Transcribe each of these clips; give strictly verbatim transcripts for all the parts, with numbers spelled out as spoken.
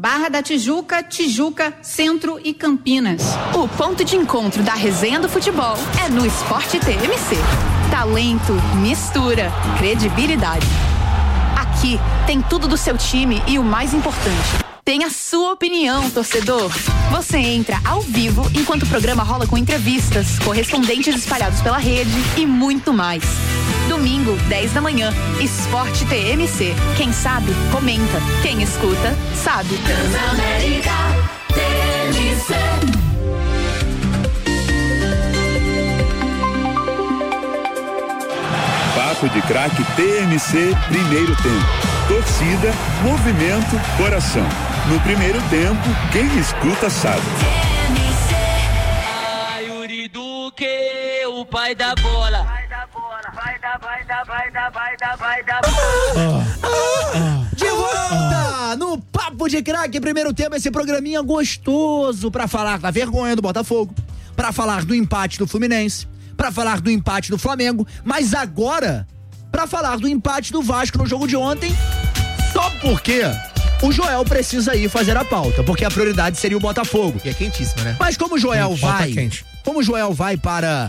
Barra da Tijuca, Tijuca, Centro e Campinas. O ponto de encontro da resenha do futebol é no Sport T M C. Talento, mistura, credibilidade. Aqui tem tudo do seu time e o mais importante, tem a sua opinião, torcedor. Você entra ao vivo enquanto o programa rola com entrevistas, correspondentes espalhados pela rede e muito mais. Domingo, dez da manhã, Sport T M C. Quem sabe, comenta. Quem escuta, sabe. Transamérica T M C. Papo de Craque T M C, primeiro tempo. Torcida, movimento, coração. No primeiro tempo, quem escuta sabe. Ah, Yuri Duque, o pai da bola. Vai da bola, vai da, vai da, vai da, vai da, vai da bola. De volta no Papo de Craque, primeiro tempo, esse programinha gostoso pra falar da vergonha do Botafogo, pra falar do empate do Fluminense, pra falar do empate do Flamengo, mas agora pra falar do empate do Vasco no jogo de ontem, só porque o Joel precisa ir fazer a pauta, porque a prioridade seria o Botafogo. E é quentíssima, né? Mas como o Joel Quente, vai, quente. como o Joel vai para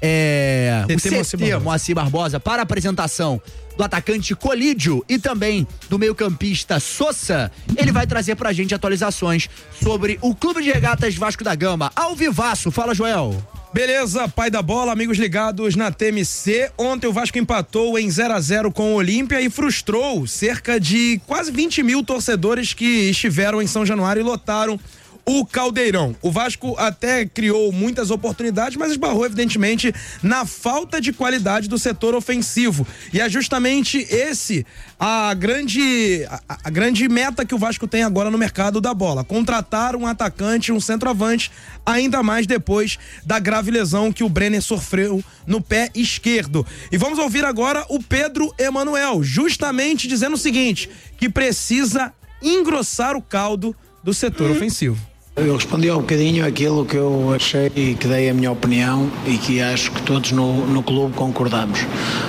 é, o C T Moacir Barbosa para a apresentação do atacante Colídio e também do meio-campista Sousa, ele vai trazer pra gente atualizações sobre o Clube de Regatas Vasco da Gama. Ao vivaço, fala, Joel. Beleza, pai da bola, amigos ligados na T M C. Ontem o Vasco empatou em zero a zero com o Olímpia e frustrou cerca de quase vinte mil torcedores que estiveram em São Januário e lotaram o Caldeirão. O Vasco até criou muitas oportunidades, mas esbarrou evidentemente na falta de qualidade do setor ofensivo. E é justamente esse a grande, a, a grande meta que o Vasco tem agora no mercado da bola. Contratar um atacante, um centroavante, ainda mais depois da grave lesão que o Brenner sofreu no pé esquerdo. E vamos ouvir agora o Pedro Emanuel, justamente dizendo o seguinte, que precisa engrossar o caldo do setor hum. ofensivo. Eu respondi ao bocadinho aquilo que eu achei e que dei a minha opinião e que acho que todos no, no clube concordamos.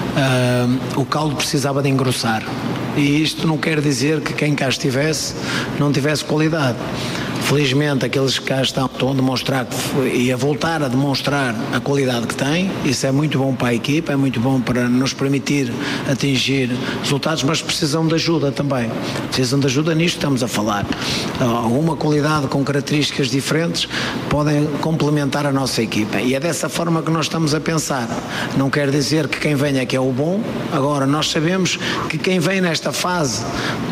Uh, o caldo precisava de engrossar e isto não quer dizer que quem cá estivesse não tivesse qualidade. Felizmente aqueles que cá estão estão a demonstrar e a voltar a demonstrar a qualidade que têm. Isso é muito bom para a equipa, é muito bom para nos permitir atingir resultados, mas precisam de ajuda também. Precisam de ajuda nisto que estamos a falar. Alguma qualidade com características diferentes podem complementar a nossa equipa. E é dessa forma que nós estamos a pensar. Não quer dizer que quem venha que é o bom. Agora, nós sabemos que quem vem nesta fase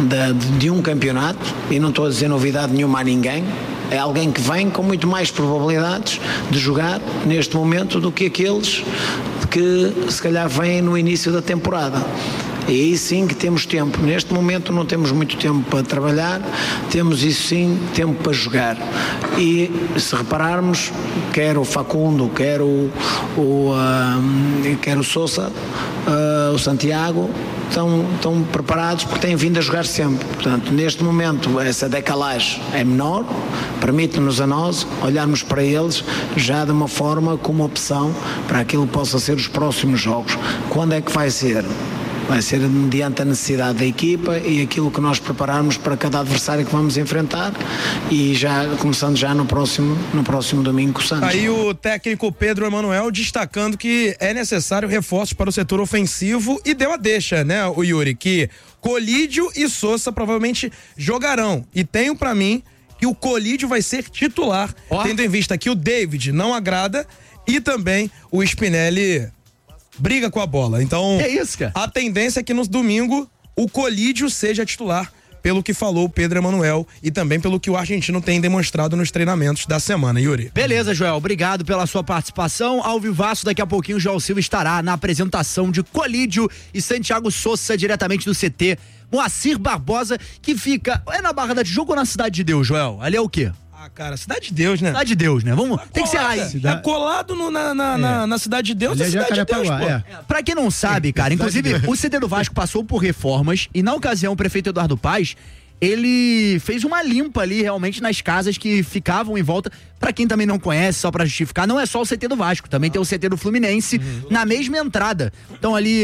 de, de um campeonato, e não estou a dizer novidade nenhuma a ninguém, é alguém que vem com muito mais probabilidades de jogar neste momento do que aqueles que se calhar vêm no início da temporada. E aí sim que temos tempo. Neste momento não temos muito tempo para trabalhar, temos isso sim, tempo para jogar. E se repararmos, quer o Facundo, quer o, o, uh, quer o Sousa, uh, o Santiago, estão, estão preparados porque têm vindo a jogar sempre. Portanto, neste momento essa decalagem é menor, permite-nos a nós olharmos para eles já de uma forma como opção para aquilo que possa ser os próximos jogos. Quando é que vai ser? Vai ser mediante a necessidade da equipa e aquilo que nós prepararmos para cada adversário que vamos enfrentar e já começando já no próximo, no próximo domingo com o Santos. Aí o técnico Pedro Emanuel destacando que é necessário reforços para o setor ofensivo e deu a deixa, né, o Yuri, que Colídio e Sousa provavelmente jogarão. E tenho para mim que o Colídio vai ser titular, oh. tendo em vista que o David não agrada e também o Spinelli briga com a bola. Então, é isso, cara. A tendência é que no domingo o Colídio seja titular, pelo que falou o Pedro Emanuel e também pelo que o argentino tem demonstrado nos treinamentos da semana, Yuri. Beleza, Joel, obrigado pela sua participação. Ao vivaço, daqui a pouquinho o Joel Silva estará na apresentação de Colídio e Santiago Sousa, diretamente do C T Moacir Barbosa, que fica, é na Barra da Tijuca ou na Cidade de Deus, Joel? Ali é o quê? Ah, cara, Cidade de Deus, né? Cidade de Deus, né? Vamos, tá tem que ser aí. Tá colado no, na, na, é. na, na Cidade de Deus, é Cidade de Deus, pô. É. Pra quem não sabe, cara, inclusive o C T do Vasco passou por reformas e na ocasião o prefeito Eduardo Paes, ele fez uma limpa ali realmente nas casas que ficavam em volta. Pra quem também não conhece, só pra justificar, não é só o C T do Vasco, também ah. tem o C T do Fluminense uhum. na mesma entrada. Então ali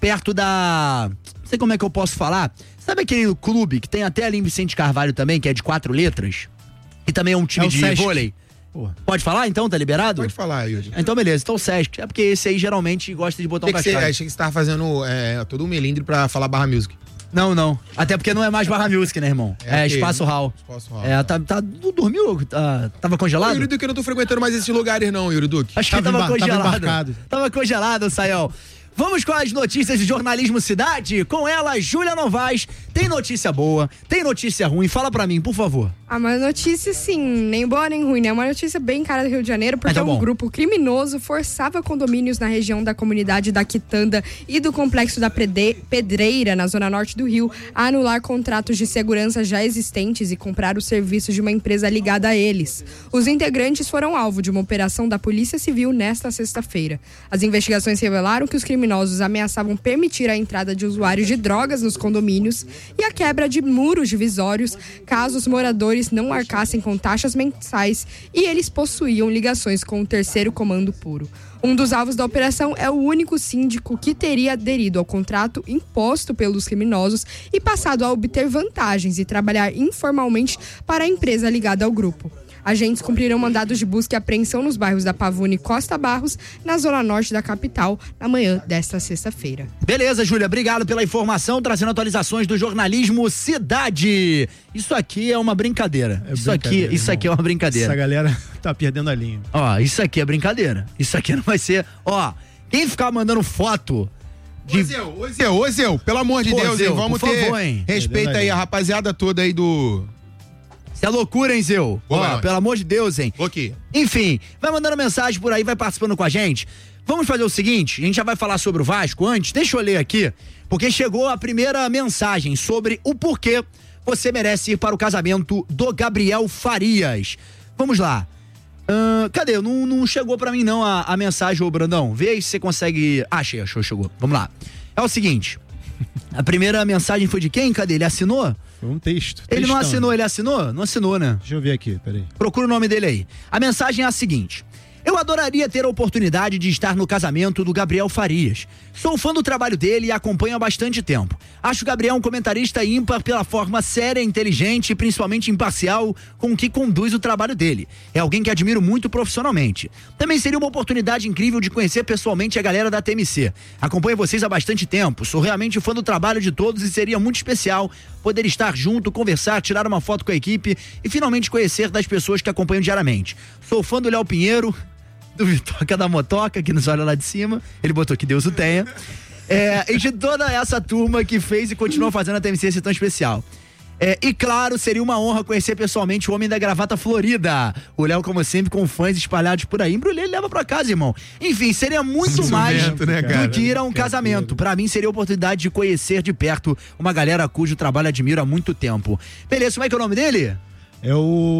perto da... Não sei como é que eu posso falar. Sabe aquele clube que tem até ali em Vicente Carvalho também, que é de quatro letras? E também é um time É o de Sesc. vôlei? Porra. Pode falar então? Tá liberado? Pode falar, Yuri. Então beleza, então o Sesc. É porque esse aí geralmente gosta de botar um Achei que, você, cascalho. achei que você tava fazendo é, todo um melindre pra falar Barra Music. Não, não. Até porque não é mais Barra Music, né, irmão? É, É, Espaço ok. Hall. Espaço Hall. É, tá, tá, tu dormiu? Tá, tava congelado? Ô, Yuri Duque, eu não tô frequentando mais esses lugares não, Yuri Duque. Acho que Tava tava, embar- tava congelado. embarcado. Tava congelado, Sayão. Vamos com as notícias de jornalismo cidade? Com ela, Júlia Novaes. Tem notícia boa, tem notícia ruim. Fala pra mim, por favor. Ah, uma notícia, sim, nem boa nem ruim, né? Uma notícia bem cara do Rio de Janeiro, porque Ah, tá um bom. grupo criminoso forçava condomínios na região da comunidade da Quitanda e do complexo da Prede- Pedreira, na zona norte do Rio, a anular contratos de segurança já existentes e comprar os serviços de uma empresa ligada a eles. Os integrantes foram alvo de uma operação da Polícia Civil nesta sexta-feira. As investigações revelaram que os criminosos ameaçavam permitir a entrada de usuários de drogas nos condomínios e a quebra de muros divisórios caso os moradores não arcassem com taxas mensais, e eles possuíam ligações com o terceiro comando puro. Um dos alvos da operação é o único síndico que teria aderido ao contrato imposto pelos criminosos e passado a obter vantagens e trabalhar informalmente para a empresa ligada ao grupo. Agentes cumpriram mandados de busca e apreensão nos bairros da Pavuna e Costa Barros, na zona norte da capital, na manhã desta sexta-feira. Beleza, Júlia, obrigado pela informação, trazendo atualizações do jornalismo cidade. Isso aqui é uma brincadeira. É isso aqui, brincadeira, isso aqui é uma Essa brincadeira. galera tá perdendo a linha. Ó, isso aqui é brincadeira. Isso aqui não vai ser, ó, quem ficar mandando foto de Ô, Zeu, ô, Zeu, ô, Zeu, pelo amor de Pô, Deus, Zeu, hein, vamos por ter favor, hein. respeito aí, a rapaziada toda aí do... Isso é loucura, hein, Zeu? Boa. Ó, pelo amor de Deus, hein? Ok. Enfim, vai mandando mensagem por aí, vai participando com a gente. Vamos fazer o seguinte, a gente já vai falar sobre o Vasco antes, deixa eu ler aqui, porque chegou a primeira mensagem sobre o porquê você merece ir para o casamento do Gabriel Farias. Vamos lá. Ahn, cadê? Não, não chegou pra mim não a, a mensagem, ô Brandão. Vê aí se você consegue... Ah, achei, achou, chegou. Vamos lá. É o seguinte, a primeira mensagem foi de quem? Cadê? Ele assinou? Foi um texto. Ele não textão. assinou, ele assinou? Não assinou, né? Deixa eu ver aqui, peraí. Procura o nome dele aí. A mensagem é a seguinte: eu adoraria ter a oportunidade de estar no casamento do Gabriel Farias. Sou fã do trabalho dele e acompanho há bastante tempo. Acho o Gabriel um comentarista ímpar pela forma séria, inteligente e principalmente imparcial com que conduz o trabalho dele. É alguém que admiro muito profissionalmente. Também seria uma oportunidade incrível de conhecer pessoalmente a galera da T M C. Acompanho vocês há bastante tempo, sou realmente fã do trabalho de todos e seria muito especial poder estar junto, conversar, tirar uma foto com a equipe e finalmente conhecer das pessoas que acompanham diariamente. Sou fã do Léo Pinheiro, do Vitoca da Motoca, que nos olha lá de cima, ele botou que Deus o tenha, é, e de toda essa turma que fez e continua fazendo a T M C ser tão especial. É, e claro, seria uma honra conhecer pessoalmente o homem da gravata florida. O Léo, como sempre, com fãs espalhados por aí. Embrulhei, ele leva pra casa, irmão. Enfim, seria muito Muito mais evento, né, cara? do que ir a um casamento. Pra mim, seria a oportunidade de conhecer de perto uma galera cujo trabalho admiro há muito tempo. Beleza, como é que é o nome dele? É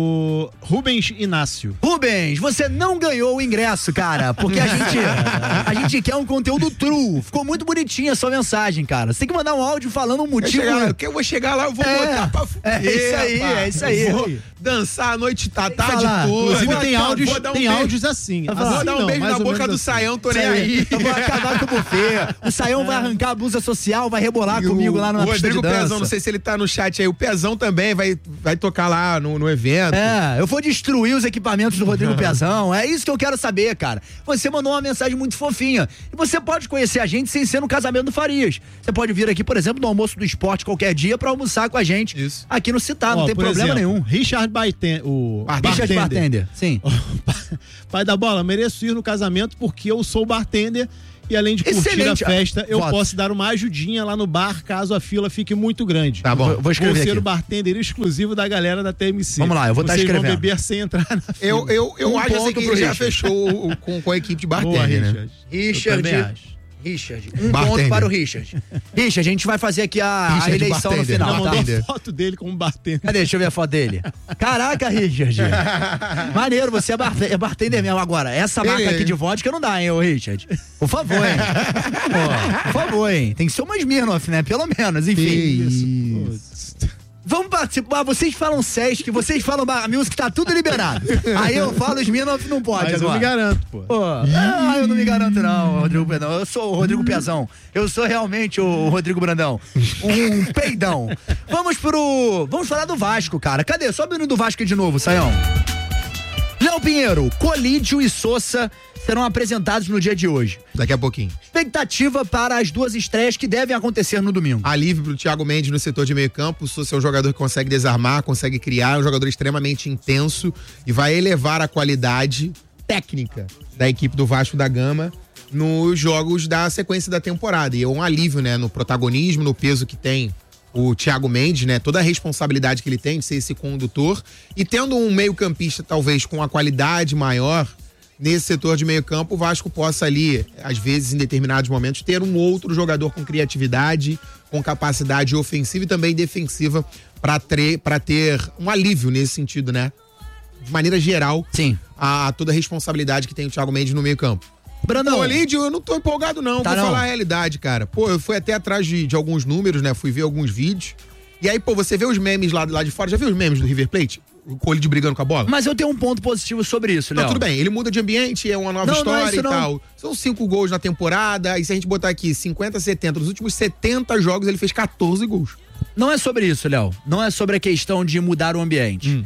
o Rubens Inácio. Rubens, você não ganhou o ingresso, cara, porque a gente, a gente quer um conteúdo true. Ficou muito bonitinha a sua mensagem, cara. Você tem que mandar um áudio falando um motivo. Chegar lá, que eu vou chegar lá, eu vou É, botar pra é isso aí, rapaz. é isso aí. Vou dançar a noite, a tarde falar. toda. Inclusive Vou tem dar- áudios, vou dar um tem beijo- áudios assim. Vou assim dar um não, beijo mais na ou boca menos do assim. Saião, tô nem Isso aí. Eu vou acabar com o buffet. O Saião vai arrancar a blusa social, vai rebolar comigo lá na O pista de Rodrigo dança. Pezão, não sei se ele tá no chat aí. O Pezão também vai, vai tocar lá no, no evento. É, eu vou destruir os equipamentos do Rodrigo Pezão. É isso que eu quero saber, cara. Você mandou uma mensagem muito fofinha. E você pode conhecer a gente sem ser no casamento do Farias. Você pode vir aqui, por exemplo, no almoço do esporte qualquer dia pra almoçar com a gente. Isso. Aqui no Citar, não Ó, tem por problema exemplo, nenhum. Richard Bartender, o Richard Bartender, sim. Pai da bola, mereço ir no casamento porque eu sou bartender e além de curtir Excelente. a festa, eu Voto. posso dar uma ajudinha lá no bar caso a fila fique muito grande. Tá bom. Vou, vou escrever Vou ser aqui. o bartender exclusivo da galera da T M C. Vamos lá, eu vou tá Vocês escrevendo. vão beber sem entrar na fila. Eu, eu, eu Um acho assim ponto que pro ele já Richard. fechou o- com, com a equipe de Boa, bartender, né? Richard. Richard. Eu também acho. Richard. Um Bartender. ponto para o Richard. Richard, a gente vai fazer aqui a, a Richard eleição no Bartender. final, Ela tá? mandou Bartender. a foto dele como bartender. Cadê? Deixa eu ver a foto dele. Caraca, Richard. Maneiro, você é, bar é bartender mesmo. Agora, essa marca Beleza. aqui de vodka não dá, hein, ô Richard? Por favor, hein? Pô, por favor, hein? Tem que ser uma Smirnoff, né? Pelo menos, enfim. Isso. Putz. Vamos participar, vocês falam Sesc, vocês falam Barra Music, tá tudo liberado. Aí eu falo os Minoff não pode Mas agora. eu me garanto, pô. Pô, ah, eu não me garanto não, Rodrigo Pezão. Eu sou o Rodrigo Pezão. Eu sou realmente o Rodrigo Brandão. Um peidão. Vamos pro... Vamos falar do Vasco, cara. Cadê? Sobe o hino do Vasco de novo, Saião. Léo Pinheiro, Colídio e Sousa serão apresentados no dia de hoje. Daqui a pouquinho. Expectativa para as duas estreias que devem acontecer no domingo. Alívio pro Thiago Mendes no setor de meio campo. O Sousa é um jogador que consegue desarmar, consegue criar, é um jogador extremamente intenso e vai elevar a qualidade técnica da equipe do Vasco da Gama nos jogos da sequência da temporada. E é um alívio, né, no protagonismo, no peso que tem o Thiago Mendes, né, toda a responsabilidade que ele tem de ser esse condutor e tendo um meio campista talvez com a qualidade maior nesse setor de meio campo, o Vasco possa ali, às vezes, em determinados momentos, ter um outro jogador com criatividade, com capacidade ofensiva e também defensiva para ter um alívio nesse sentido, né? De maneira geral, sim, a, a toda a responsabilidade que tem o Thiago Mendes no meio campo. Brandão. Pô, Lídio, eu não tô empolgado não, Tá vou não. falar a realidade, cara. Pô, eu fui até atrás de, de alguns números, né? Fui ver alguns vídeos. E aí, pô, você vê os memes lá, lá de fora, já viu os memes do River Plate? O Colídio brigando com a bola? Mas eu tenho um ponto positivo sobre isso, Léo. Não, tudo bem, ele muda de ambiente, é uma nova Não, história não é isso, e não. tal. São cinco gols na temporada, e se a gente botar aqui cinquenta, setenta, nos últimos setenta jogos ele fez quatorze gols. Não é sobre isso, Léo. Não é sobre a questão de mudar o ambiente. Hum.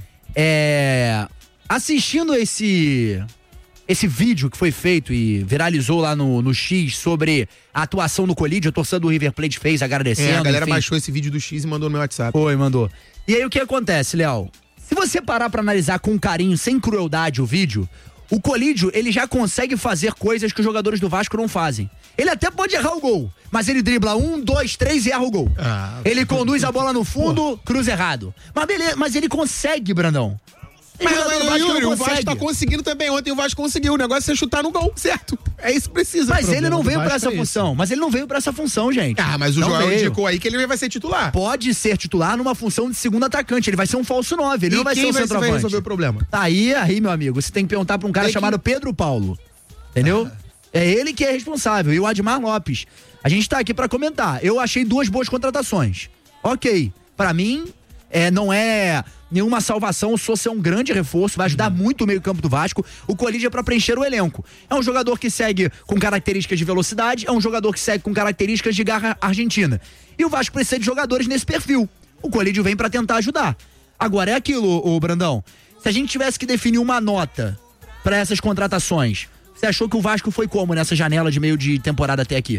É... Assistindo esse... Esse vídeo que foi feito e viralizou lá no, no X sobre a atuação do Colídio, a torcida do River Plate fez agradecendo. É, a galera enfim. baixou esse vídeo do X e mandou no meu WhatsApp. Foi, mandou. E aí o que acontece, Léo? Se você parar pra analisar com carinho, sem crueldade o vídeo, o Colídio, ele já consegue fazer coisas que os jogadores do Vasco não fazem. Ele até pode errar o gol, mas ele dribla um, dois, três e erra o gol. Ah, ele conduz a bola no fundo, cruza errado. Mas beleza, mas ele consegue, Brandão. Mas, Jogador do mas, Vasco Yuri, não o Vasco consegue. tá conseguindo também. Ontem o Vasco conseguiu. O negócio é chutar no gol, certo? É isso que precisa. Mas O ele não problema veio do pra Vasco essa é função. Mas ele não veio pra essa função, gente. Ah, mas o Não Joel veio. indicou aí que ele vai ser titular. Pode ser titular numa função de segundo atacante. Ele vai ser um falso nove. Ele E não vai quem ser um vai- centroavante. vai resolver o problema? Tá aí, aí, meu amigo. Você tem que perguntar pra um cara Tem que- chamado Pedro Paulo. Entendeu? É ele que é responsável. E o Admar Lopes. A gente tá aqui pra comentar. Eu achei duas boas contratações. Ok. Pra mim, é, não é nenhuma salvação. O Sousa é um grande reforço. Vai ajudar muito o meio campo do Vasco. O Colídio é pra preencher o elenco. É um jogador que segue com características de velocidade. É um jogador que segue com características de garra argentina. E o Vasco precisa de jogadores nesse perfil. O Colídio vem pra tentar ajudar. Agora, é aquilo, ô Brandão. Se a gente tivesse que definir uma nota pra essas contratações, você achou que o Vasco foi como nessa janela de meio de temporada até aqui?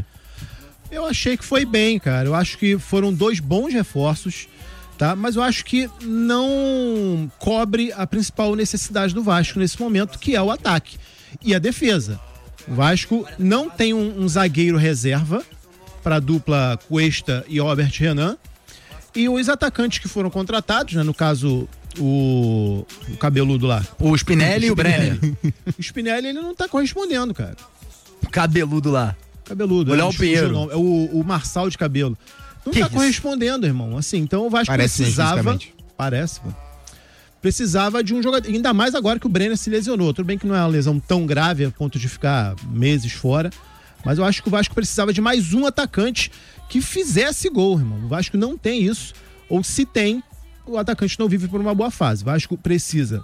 Eu achei que foi bem, cara. Eu acho que foram dois bons reforços, tá? Mas eu acho que não cobre a principal necessidade do Vasco nesse momento, que é o ataque e a defesa. O Vasco não tem um, um zagueiro reserva para a dupla Cuesta e Albert Renan. E os atacantes que foram contratados, né? No caso, o, o cabeludo lá. O Spinelli e o Brenner. O Spinelli, ele não tá correspondendo, cara. O cabeludo lá. Cabeludo. O Léo é, fugiu Pinheiro. o nome. É o, o Marçal de cabelo. Não Que tá isso? correspondendo, irmão. Assim, então o Vasco Parece, precisava... fisicamente. Parece, pô. Precisava de um jogador... Ainda mais agora que o Brenner se lesionou. Tudo bem que não é uma lesão tão grave a ponto de ficar meses fora. Mas eu acho que o Vasco precisava de mais um atacante que fizesse gol, irmão. O Vasco não tem isso. Ou se tem, o atacante não vive por uma boa fase. O Vasco precisa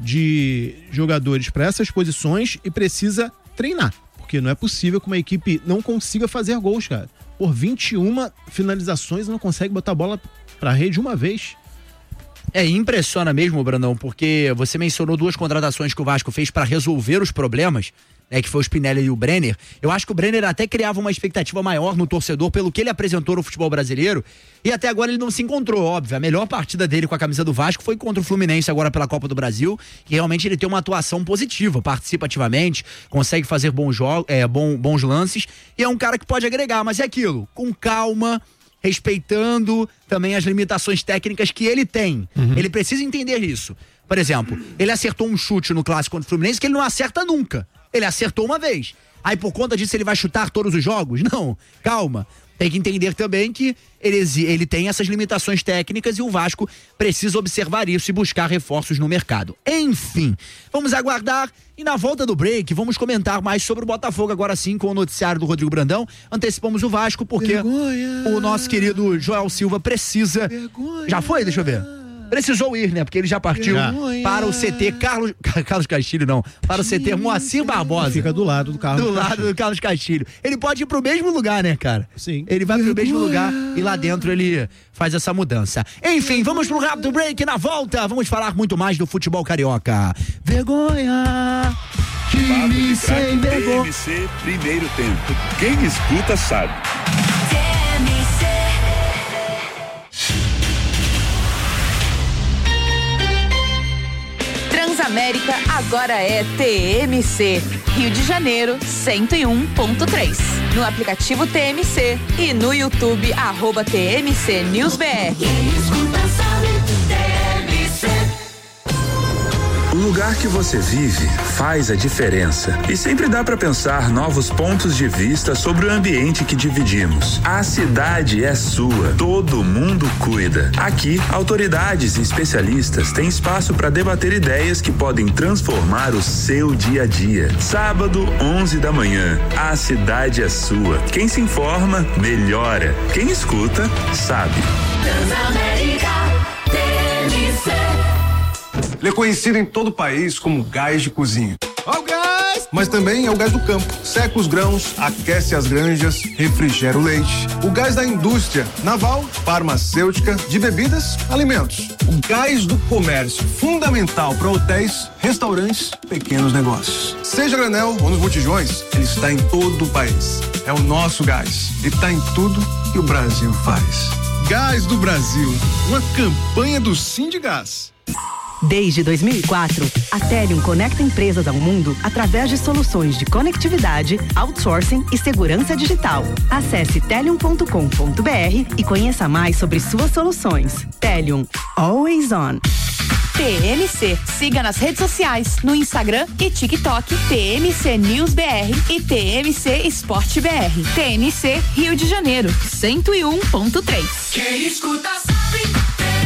de jogadores para essas posições e precisa treinar. Porque não é possível que uma equipe não consiga fazer gols, cara. Por vinte e uma finalizações não consegue botar a bola pra rede uma vez. É, impressiona mesmo, Brandão, porque você mencionou duas contratações que o Vasco fez para resolver os problemas, né, que foi o Spinelli e o Brenner. Eu acho que o Brenner até criava uma expectativa maior no torcedor pelo que ele apresentou no futebol brasileiro, e até agora ele não se encontrou, óbvio. A melhor partida dele com a camisa do Vasco foi contra o Fluminense agora pela Copa do Brasil, que realmente ele tem uma atuação positiva, participa ativamente, consegue fazer bons, jogos, é, bom, bons lances, e é um cara que pode agregar, mas é aquilo, com calma, respeitando também as limitações técnicas que ele tem. Uhum. Ele precisa entender isso. Por exemplo, ele acertou um chute no clássico contra o Fluminense que ele não acerta nunca. Ele acertou uma vez. Aí por conta disso ele vai chutar todos os jogos? Não, calma. Tem que entender também que ele, ele tem essas limitações técnicas e o Vasco precisa observar isso e buscar reforços no mercado. Enfim, vamos aguardar e na volta do break vamos comentar mais sobre o Botafogo, agora sim com o noticiário do Rodrigo Brandão. Antecipamos o Vasco porque Vergonha. o nosso querido Joel Silva precisa... Vergonha. Já foi? Deixa eu ver. Precisou ir, né? Porque ele já partiu já. para o C T Carlos... Carlos Castilho, não. Para o C T Moacir Barbosa. Fica do lado do Carlos Do lado Castilho. do Carlos Castilho. Ele pode ir pro mesmo lugar, né, cara? Sim. Ele vai pro mesmo lugar e lá dentro ele faz essa mudança. Enfim, vamos pro rápido break. Na volta, vamos falar muito mais do futebol carioca. Vergonha! Time sem vergonha. T M C, primeiro tempo. Quem escuta sabe. Transamérica agora é T M C. Rio de Janeiro, cento e um ponto três. No aplicativo T M C e no YouTube, arroba T M C News B R. O lugar que você vive faz a diferença. E sempre dá para pensar novos pontos de vista sobre o ambiente que dividimos. A cidade é sua, todo mundo cuida. Aqui, autoridades e especialistas têm espaço para debater ideias que podem transformar o seu dia a dia. Sábado, onze da manhã, a cidade é sua. Quem se informa, melhora. Quem escuta, sabe. Transamérica, T M C. Ele é conhecido em todo o país como gás de cozinha. Ó o gás! Mas também é o gás do campo. Seca os grãos, aquece as granjas, refrigera o leite. O gás da indústria naval, farmacêutica, de bebidas, alimentos. O gás do comércio, fundamental para hotéis, restaurantes, pequenos negócios. Seja granel ou nos botijões, ele está em todo o país. É o nosso gás. E está em tudo que o Brasil faz. Gás do Brasil, uma campanha do Sindigás. Desde dois mil e quatro, a Telium conecta empresas ao mundo através de soluções de conectividade, outsourcing e segurança digital. Acesse telium ponto com ponto b r e conheça mais sobre suas soluções. Telium, always on. T M C. Siga nas redes sociais, no Instagram e TikTok, T M C News B R e T M C Esporte B R. T M C Rio de Janeiro, cento e um ponto três. Quem escuta sabe.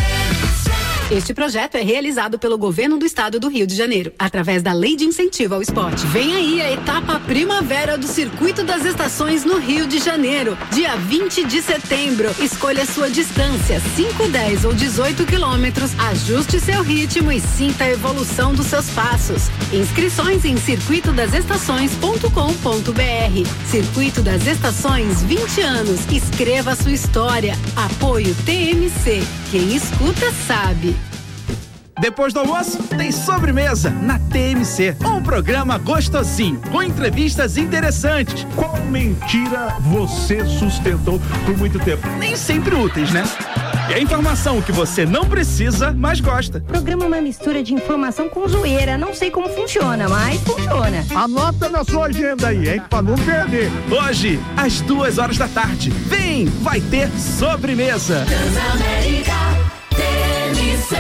Este projeto é realizado pelo Governo do Estado do Rio de Janeiro, através da Lei de Incentivo ao Esporte. Vem aí a etapa primavera do Circuito das Estações no Rio de Janeiro, dia vinte de setembro. Escolha sua distância, cinco, dez ou dezoito quilômetros, ajuste seu ritmo e sinta a evolução dos seus passos. Inscrições em circuito das estações ponto com ponto b r. Circuito das Estações, vinte anos. Escreva sua história. Apoio T M C. Quem escuta sabe. Depois do almoço, tem sobremesa na T M C. Um programa gostosinho, com entrevistas interessantes. Qual mentira você sustentou por muito tempo? Nem sempre úteis, né? E a informação que você não precisa, mas gosta. O programa é uma mistura de informação com zoeira. Não sei como funciona, mas funciona. Anota na sua agenda aí, hein? Pra não perder. Hoje, às duas horas da tarde. Vem, vai ter sobremesa. Transamérica, T M C.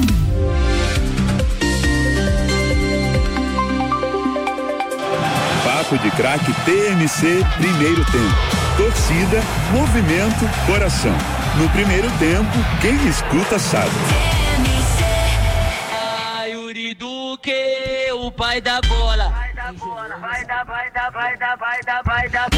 Papo de Craque T M C, primeiro tempo. Torcida, movimento, coração. No primeiro tempo, quem escuta sabe. Ah, Yuri Duque, o pai da bola. Vai da bola, vai da, vai da, vai da, vai da, vai da.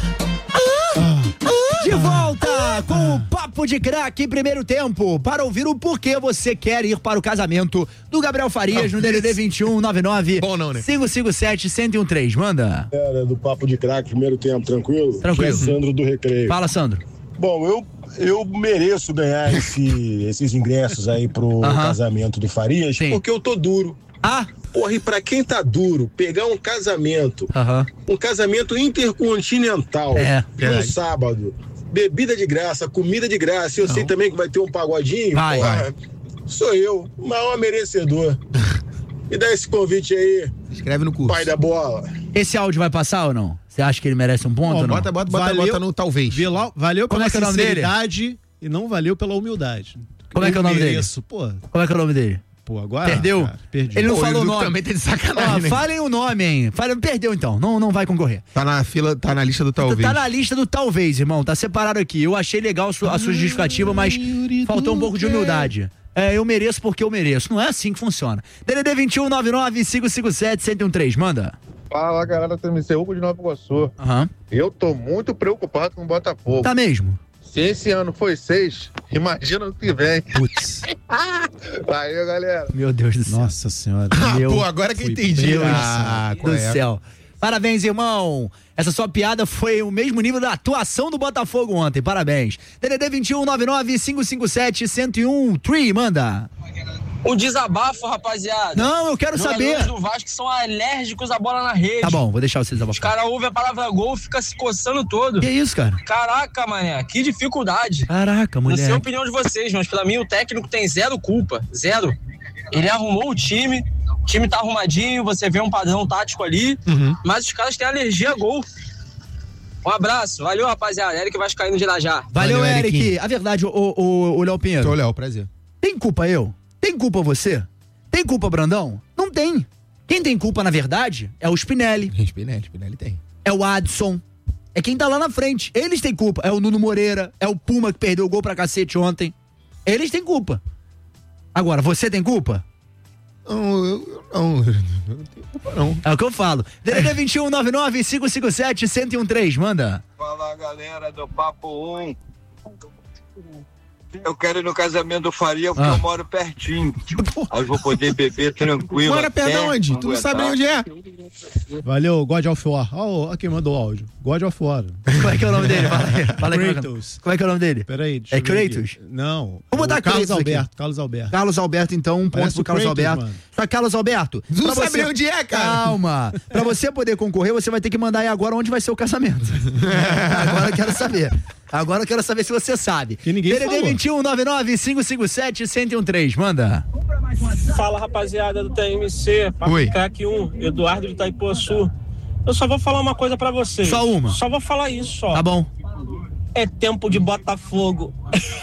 De volta com o Papo de Craque, primeiro tempo, para ouvir o porquê você quer ir para o casamento do Gabriel Farias no D D D vinte e um, nove nove cinco cinco sete, um zero um três. Manda. Era do Papo de Craque, primeiro tempo, tranquilo? Tranquilo. É Sandro do Recreio. Fala, Sandro. Bom, eu, eu mereço ganhar esse, esses ingressos aí pro uh-huh. casamento do Farias, Sim. porque eu tô duro. Ah! Porra, e pra quem tá duro, pegar um casamento, uh-huh. um casamento intercontinental, é, no sábado, bebida de graça, comida de graça, e eu Não. sei também que vai ter um pagodinho, vai, porra, vai. sou eu, o maior merecedor. Me dá esse convite aí. Escreve no curso. Pai da bola. Esse áudio vai passar ou não? Você acha que ele merece um ponto oh, ou não? Bota, bota, bota, valeu, bota no talvez. Valeu, valeu Como pela é que é o nome sinceridade e não valeu pela humildade. Como é que é o nome dele? Isso, pô. Como é que é o nome dele? pô, agora. Perdeu? Cara, perdi. Ele não Pô, falou o o Edu nome. também tá de sacanagem, Ó, né? falem o nome, hein? Fale, perdeu então, não, não vai concorrer. Tá na fila, tá na lista do talvez. Tá na lista do talvez, irmão, tá separado aqui. Eu achei legal a sua, a sua justificativa, mas faltou um pouco de humildade. É, eu mereço porque eu mereço. Não é assim que funciona. D D D vinte e um, nove nove, cinco cinco sete, um zero um três, manda. Fala, galera da T M C, Hugo de Nova Iguaçu. Aham. Eu tô muito preocupado com o Botafogo. Tá mesmo? Se esse ano foi seis, imagina o que vem. Putz. Valeu, galera. Meu Deus do céu. Nossa senhora. Ah, Meu pô, agora que eu entendi. Deus Ah, do qual é? céu. Parabéns, irmão. Essa sua piada foi o mesmo nível da atuação do Botafogo ontem. Parabéns. D D D vinte e um, nove nove, cinco cinco sete, um zero um três, manda. Um desabafo, rapaziada. Não, eu quero Jogadores saber. do Vasco são alérgicos à bola na rede. Tá bom, vou deixar você Os desabafar. caras ouvem a palavra gol e ficam se coçando todo. Que isso, cara? Caraca, mané, que dificuldade. Caraca, Não sei a mulher. opinião de vocês, mas pra mim o técnico tem zero culpa. Zero. Ele arrumou o time, o time tá arrumadinho, você vê um padrão tático ali, Uhum. mas os caras têm alergia a gol. Um abraço, valeu, rapaziada. Eric Vascaíno de Irajá. Valeu, Valeu, Eric. Eriquinho. A verdade, o, o, o Léo Pinheiro. Sou Léo, prazer. Tem culpa eu? Tem culpa você? Tem culpa, Brandão? Não tem. Quem tem culpa, na verdade, é o Spinelli. Spinelli, Spinelli tem. É o Adson. É quem tá lá na frente. Eles têm culpa. É o Nuno Moreira. É o Puma que perdeu o gol pra cacete ontem. Eles têm culpa. Agora, você tem culpa? Não, eu não. Eu não tenho culpa, não. É o que eu falo. D D D vinte e um, nove nove, cinco cinco sete, um zero um três, manda. Fala, galera do Papo um. Eu quero ir no casamento do Faria porque Ah. eu moro pertinho. Aí eu vou poder beber tranquilo. Mora perto de até onde? Tu não sabe onde é? Valeu, God of War. Ó, aqui mandou o áudio. God of War. Como é que é o nome dele? Fala aí. Fala aí. Kratos. Como é que é o nome dele? Peraí, deixa É eu ver Kratos? aqui. Não. Vou botar O Carlos Kratos aqui. Alberto. Carlos Alberto. Carlos Alberto, então, um ponto Parece pro o Carlos Kratos, Alberto. mano. Só que, Carlos Alberto. Tu não pra sabe nem onde é, cara. Calma. Pra você poder concorrer, você vai ter que mandar aí agora onde vai ser o casamento. Agora eu quero saber. Agora eu quero saber se você sabe. Que ninguém D D D falou. vinte e um, nove nove, cinco cinco sete, um zero um três, manda. Fala, rapaziada do T M C, Oi. Crack um, Eduardo de Itaipuaçu. Eu só vou falar uma coisa pra vocês. Só uma? Só vou falar isso, só. Tá bom. É tempo de Botafogo.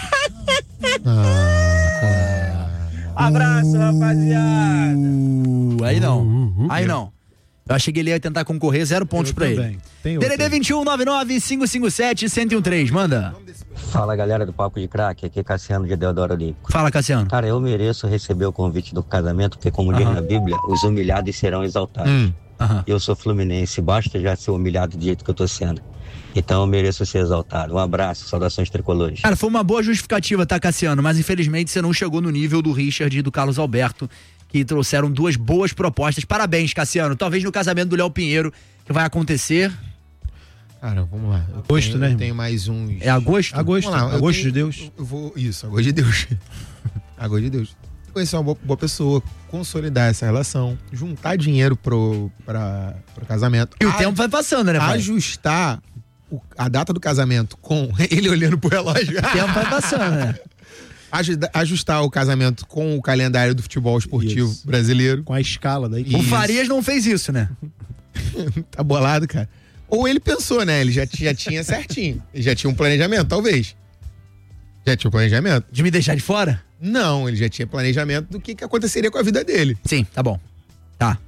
Abraço, rapaziada. Uh, aí não. Aí não. Eu achei que ele ia tentar concorrer, zero pontos Eu pra também. ele. Tem D D outra. D vinte e um, nove nove, cinco cinco sete, um zero um três, manda. Fala, galera do Papo de Crack, aqui é Cassiano de Deodoro Olímpico. Fala, Cassiano. Cara, eu mereço receber o convite do casamento, porque como diz Aham. na Bíblia, os humilhados serão exaltados. Hum. Aham. Eu sou fluminense, basta já ser humilhado do jeito que eu tô sendo. Então eu mereço ser exaltado. Um abraço, saudações tricolores. Cara, foi uma boa justificativa, tá, Cassiano? Mas infelizmente você não chegou no nível do Richard e do Carlos Alberto, que trouxeram duas boas propostas. Parabéns, Cassiano. Talvez no casamento do Léo Pinheiro, que vai acontecer. Cara, vamos lá. Eu Agosto, tenho, né, eu irmão? tenho mais uns. É agosto? Agosto. Vamos lá, eu Agosto tenho- de Deus. Eu vou, isso, agosto de Deus. Agosto de Deus. Conhecer uma boa, boa pessoa, consolidar essa relação, juntar dinheiro pro, pra, pro casamento. E o a- tempo vai passando, né, pai? Ajustar o- a data do casamento com ele olhando pro relógio. O tempo vai passando, né? Ajuda- Ajustar o casamento com o calendário do futebol esportivo Isso. brasileiro. Com a escala daí. O Farias não fez isso, né? Tá bolado, cara. Ou ele pensou, né? Ele já, já tinha certinho. Ele já tinha um planejamento, talvez. Já tinha um planejamento? De me deixar de fora? Não, ele já tinha planejamento do que, que aconteceria com a vida dele. Sim, tá bom. Tá.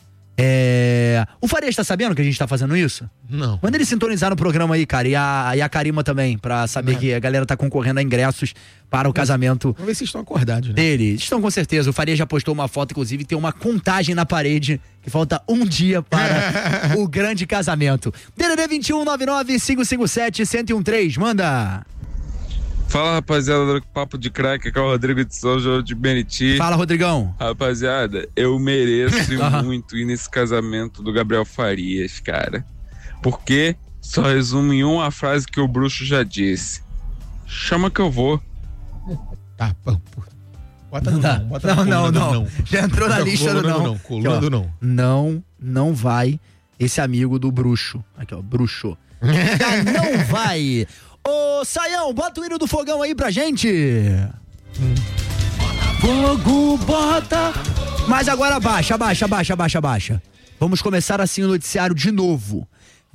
É... O Farias tá sabendo que a gente tá fazendo isso? Não. Manda ele sintonizar no programa aí, cara. E a, e a Karima também, pra saber que a galera tá concorrendo a ingressos para o casamento Vamos ver se estão acordados, né? dele. Estão com certeza. O Farias já postou uma foto, inclusive, tem uma contagem na parede que falta um dia para o grande casamento. D D D vinte e um, nove nove, cinco cinco sete, um zero um três, manda. Fala, rapaziada do Papo de Crack, aqui é o Rodrigo de Souza de Beniti. Fala, Rodrigão. Rapaziada, eu mereço Aham. muito ir nesse casamento do Gabriel Farias, cara. Porque só resume em uma frase que o bruxo já disse. Chama que eu vou. Tá, pô. Bota no Não, não, bota não, na não, coluna do não. Já entrou na Coluna lista do do não. não, coluna Aqui, ó. do não. Não, não vai esse amigo do bruxo. Aqui, ó, bruxo. Já não vai. Ô, Saião, bota o hino do fogão aí pra gente. Fogo, bota. Mas agora abaixa, abaixa, abaixa, abaixa, abaixa. Vamos começar assim o noticiário de novo.